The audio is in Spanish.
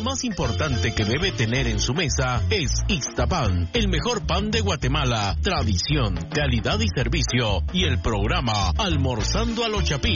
más importante que debe tener en su mesa es Ixtapan, el mejor pan de Guatemala, tradición, calidad y servicio, y el programa Almorzando a los Chapí.